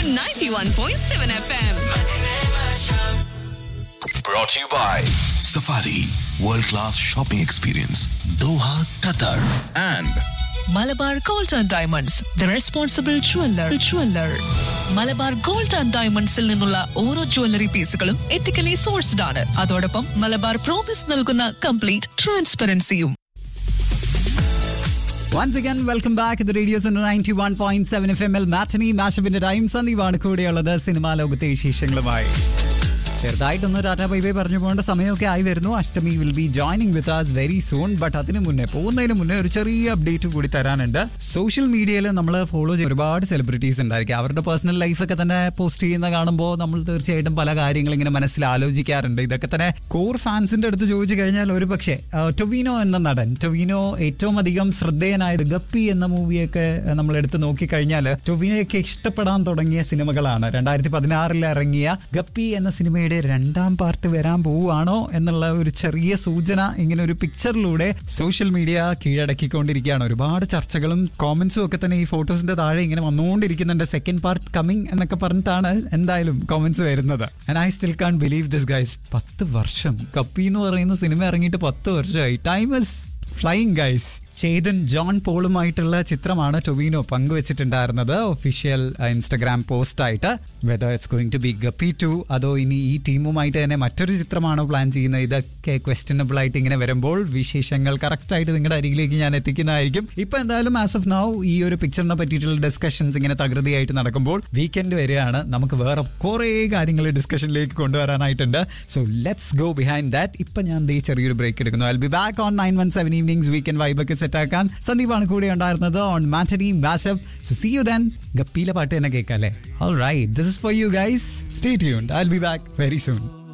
on 91.7 FM. Brought to you by Safari World Class Shopping Experience, Doha, Qatar, and Malabar gold and diamonds the responsible jeweller. Malabar gold and ഡയമണ്ട്സിൽ നിന്നുള്ള ഓരോ jewellery പീസുകളും ethically sourced ആണ്. അതോടൊപ്പം Malabar promise നൽകുന്ന complete ട്രാൻസ്പെറൻസിയും. Once again, welcome back to the Radio Center 91.7 FM Matinee Mashup-ന്റെ time. സന്ദീപാണ് കൂടെയുള്ളത് cinema ലോകത്തെ വിശേഷങ്ങളുമായി. ചെറുതായിട്ടൊന്ന് ടാറ്റാ ബൈ ബൈ പറഞ്ഞു പോകേണ്ട സമയമൊക്കെ ആയി വരുന്നു. അഷ്ടമി will be joining with us very soon. But അതിന് മുന്നേ പോകുന്നതിന് മുന്നേ ഒരു ചെറിയ അപ്ഡേറ്റ് കൂടി തരാനുണ്ട്. സോഷ്യൽ മീഡിയയിൽ നമ്മൾ ഫോളോ ചെയ്യുന്ന ഒരുപാട് സെലിബ്രിറ്റീസ് ഉണ്ടായിരിക്കും. അവരുടെ പേഴ്സണൽ ലൈഫൊക്കെ തന്നെ പോസ്റ്റ് ചെയ്യുന്ന കാണുമ്പോൾ നമ്മൾ തീർച്ചയായിട്ടും പല കാര്യങ്ങൾ ഇങ്ങനെ മനസ്സിൽ ആലോചിക്കാറുണ്ട്. ഇതൊക്കെ തന്നെ കോർ ഫാൻസിന്റെ അടുത്ത് ചോദിച്ചു കഴിഞ്ഞാൽ ഒരു പക്ഷേ ടൊവിനോ എന്ന നടൻ, ടൊവിനോ ഏറ്റവും അധികം ശ്രദ്ധേയനായത് ഗപ്പി എന്ന മൂവിയൊക്കെ നമ്മൾ എടുത്ത് നോക്കിക്കഴിഞ്ഞാൽ ടൊവിനോയൊക്കെ ഇഷ്ടപ്പെടാൻ തുടങ്ങിയ സിനിമകളാണ്. 2016 ഇറങ്ങിയ ഗപ്പി എന്ന സിനിമയുടെ 2ാം പാർട്ട് വരാൻ പോവുകയാണോ എന്നുള്ള ഒരു ചെറിയ സൂചന ഇങ്ങനെ ഒരു പിക്ചറിലൂടെ സോഷ്യൽ മീഡിയ കീഴടക്കിക്കൊണ്ടിരിക്കുകയാണ്. ഒരുപാട് ചർച്ചകളും കോമന്റ്സും ഒക്കെ തന്നെ ഈ ഫോട്ടോസിന്റെ താഴെ ഇങ്ങനെ വന്നുകൊണ്ടിരിക്കുന്നുണ്ട്. 2nd പാർട്ട് കമ്മിങ് എന്നൊക്കെ പറഞ്ഞിട്ടാണ് എന്തായാലും കോമന്റ്സ് വരുന്നത്. And I still can believe this guys. 10 വർഷം ഗപ്പി എന്ന് പറയുന്ന സിനിമ ഇറങ്ങിയിട്ട് 10 വർഷമായി. Time is flying guys. Chetan John പോളുമായിട്ടുള്ള ചിത്രമാണ് Tovino പങ്കുവെച്ചിട്ടുണ്ടായിരുന്നത് official Instagram പോസ്റ്റായിട്ട്. Whether it's going to B guppy 2 അതോ ഇനി ഈ ടീമുമായിട്ട് തന്നെ മറ്റൊരു ചിത്രമാണോ പ്ലാൻ ചെയ്യുന്നത്, ഇതൊക്കെ ക്വസ്റ്റ്യനബിൾ ആയിട്ട് ഇങ്ങനെ വരുമ്പോൾ വിശേഷങ്ങൾ കറക്റ്റായിട്ട് നിങ്ങളുടെ അരികിലേക്ക് ഞാൻ എത്തിക്കുന്നതായിരിക്കും. ഇപ്പൊ എന്തായാലും ആസ് ഓഫ് നൗ ഈ ഒരു പിക്ചറിനെ പറ്റിയിട്ടുള്ള ഡിസ്കഷൻസ് ഇങ്ങനെ തകൃതിയായിട്ട് നടക്കുമ്പോൾ വീക്കെൻഡ് വരെയാണ്. നമുക്ക് വേറെ കുറേ കാര്യങ്ങൾ ഡിസ്കഷനിലേക്ക് കൊണ്ടുവരാനായിട്ടുണ്ട്. So let's go behind that. ഇപ്പൊ ഞാൻ ചെറിയൊരു ബ്രേക്ക് എടുക്കുന്നു. I will be back on 917 evenings weekend വൈബൊക്കെ സെറ്റാക്കാൻ. സന്ദീപാണ് കൂടെ ഉണ്ടായിരുന്നത് on matinee mashup. So see you then. ഗപ്പിയിലെ പാട്ട് തന്നെ കേൾക്കാം അല്ലേ? Alright, this is for you guys. Stay tuned. I will be back very soon.